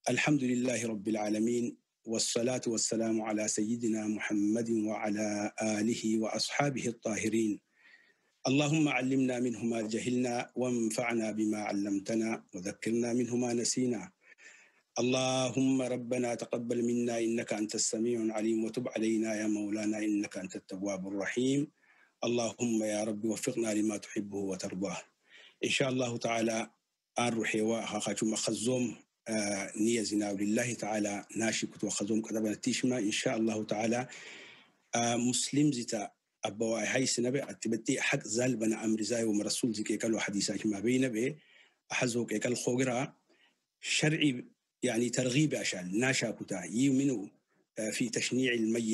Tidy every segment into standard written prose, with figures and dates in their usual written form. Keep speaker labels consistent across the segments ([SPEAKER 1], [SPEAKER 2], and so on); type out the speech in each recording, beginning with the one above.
[SPEAKER 1] الحمد لله رب العالمين، والصلاة والسلام على سيدنا محمد وعلى آله وأصحابه الطاهرين. اللهم علمنا منه ما جهلنا، وانفعنا بما علمتنا، وذكرنا منه ما نسينا. اللهم ربنا تقبل منا إنك أنت السميع العليم، وتب علينا يا مولانا إنك أنت التواب الرحيم. اللهم يا رب وفقنا لما تحبه وترضاه إن شاء الله تعالى. أروحي وخاخاتم خزوم نية زنا لله تعالى ناشك وخزوم كتبنا التيشما إن شاء الله تعالى. مسلم زتا أبوا هاي سنبي أتبتي حق زال بنا أمر زاي ومرسول زي كيكالو حديثات ما بين به أحزو كيكال خوجرا شرعي، يعني ترغيب عشان ناشا كتا يؤمنوا في تشنيع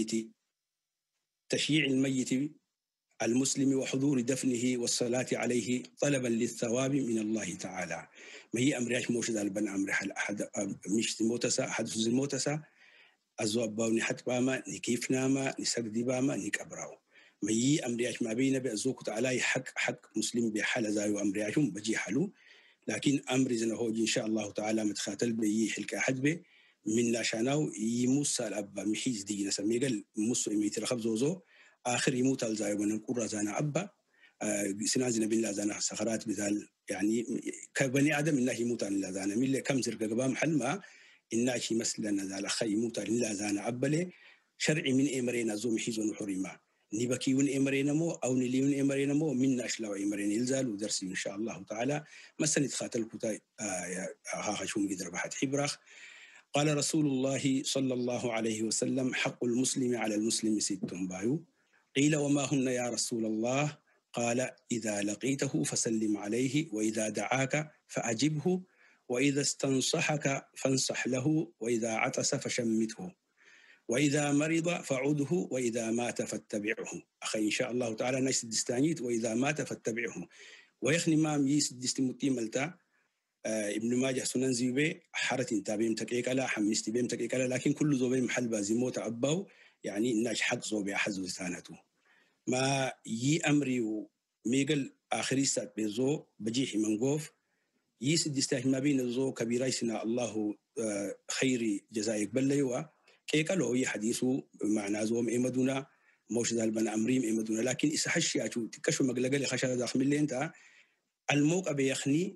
[SPEAKER 1] الميت المسلم وحضور دفنه والصلاة عليه طلبا للثواب من الله تعالى. ما هي أمرياش موشد البن أمر أحد مش موتسا أحد فوز الموتسا أزواب باوني حتى باما نكيف ناما نسجد باما نكبراو. ما هي أمرياش ما بين بأزوك تعالى حق مسلم بحال زايو أمرياشهم بجي حلو، لكن أمر زنا هو إن شاء الله تعالى متخاتل بيي حلك أحد به من ناشاناو يموسى الأب محيز دي نسميه قال موسى يميتر خبزوزو آخر يموت الزايو من القرى زانا أبا سنازنا بالله زانا سخرات بذال، يعني كبني آدم إنه يموت عن الله زانا ملي كم زرق قبام حلما إنه شي مثلا ذال أخي يموت عن الله زانا أبا شرعي من إمرين زوم حيزون حريما نبكي ون إمرين مو أو نليون إمرين مو من ناشلاو إمرين يلزال ودرسي إن شاء الله تعالى مثلا تخاتل كتاي ها شو مقدر بحد حبرخ. قال رسول الله صلى الله عليه وسلم: حق المسلم على المسلم 6 بايو. قيل وما هن يا رسول الله؟ قال: إذا لقيته فسلم عليه، وإذا دعاك فأجبه، وإذا استنصحك فانصح له، وإذا عطس فشمته، وإذا مرض فعوده، وإذا مات فاتبعه. أخي إن شاء الله تعالى ناس الدستانيت وإذا مات فاتبعه. ويخني مام يس دستمتي ملتا ابن ماجه سنن زيبه حرت تابيم تكيكلا حمست بيم تكيكلا، لكن كل زوبي محل بازي موت أباو، يعني الناج حق زوبي حزو ثانته ما يي أمري وميقل آخري سات بيزو بجيح منقوف يس دستاه ما بين الزو كبيريسنا الله خيري جزائك بليوا كيكالو يحديثو معنا زوم إمدونا موش ذا البن أمريم إمدونا، لكن إسحش ياتو تكشو مقلقلي خشرة داخل اللي أنت الموقع بيخني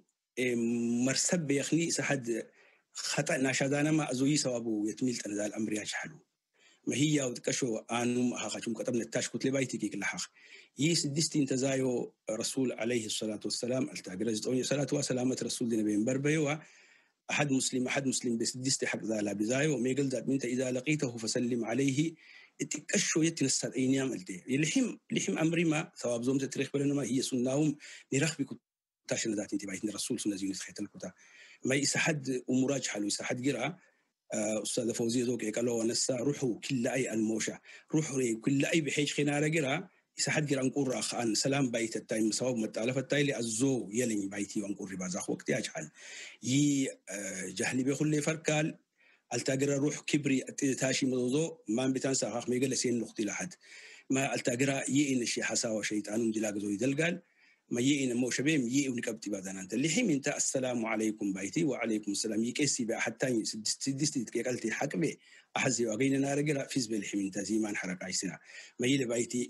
[SPEAKER 1] مرسب بيخني إسحد خطأ ناشدانا ما أزوي سوابو يتميل تنزال الأمر يجحلو. ما هي وتكشو آنم هاخشوم كتبنا التاشكوت لبايتي كيك لحق يس دستين تزايو رسول عليه الصلاة والسلام التاجرز أوني صلاة وسلامة رسول النبي بربيوا أحد مسلم بس دست حق ذا لا بزايو وميقل ذات منت إذا لقيته فسلم عليه تكشو يتنسد أيني عملته لحم أمري ما ثواب زوم تاريخ بلنا هي سناهم نرخ بكت تاشن ذات انتباهي الرسول سنة زينة خيط الكتا ما يسحد أمراج حلو يسحد قرأ أستاذ فوزي ذوك قالوا نسا روحوا كل أي الموشة روحوا كل أي بحيش خنارة قرأ يسحد قرأ نقول راخ عن سلام بيت التايم صواب متعلف التايلي الزو يلين بيتي وانقول ربازاخ وقت يجحل يي جهلي بيخل لي فركال التاجر روح كبري تاشي مضوضو ما بتنسى خاخ ميقل سين نقطي لحد ما التاجر يئن الشي حسا وشيطان دلاق زوي دلقال ما يئن مو شبيم يئن كبتي بعدنا أنت اللي حين أنت السلام عليكم بيتي وعليكم السلام يكسي بأحد تاني سدستي تكيكالتي حكبي أحزي وأغينا نارجلا فيز بالحين أنت زي ما انحرق عيسنا ما يلي بيتي